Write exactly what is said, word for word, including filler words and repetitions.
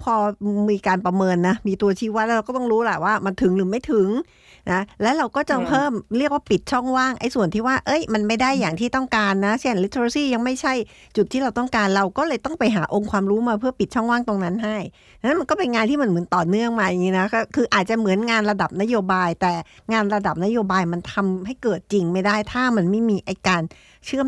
อมีการประเมินนะมีตัวชี้วัดแล้วเราก็ต้องรู้แหละว่ามันถึงหรือไม่ถึงนะและเราก็จะเพิ่มเรียกว่าปิดช่องว่างไอ้ส่วนที่ว่าเอ้ยมันไม่ได้อย่างที่ต้องการนะเช่น literacy ยังไม่ใช่จุดที่เราต้องการเราก็เลยต้องไปหาองค์ความรู้มาเพื่อปิดช่องว่างตรงนั้นให้นั้นมันก็เป็นงานที่มันเหมือนต่อเนื่องมาอย่างนี้นะก็คืออาจจะเหมือนงานระดับนโยบายแต่งานระดับนโยบายมันทำให้เกิดจริงไม่ได้ถ้ามันไม่มีไอ้การเชื่อม